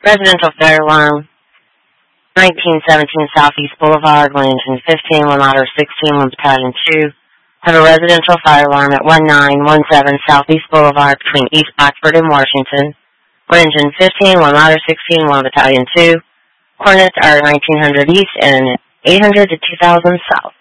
Residential fire alarm, 1917 Southeast Boulevard, 1 Engine 15, 1 Ladder 16, 1 Battalion 2. Have a residential fire alarm at 1917 Southeast Boulevard between East Blackford and Washington. 1 Engine 15, 1 Ladder 16, 1 Battalion 2. Coordinates are 1900 East and 800 to 2000 South.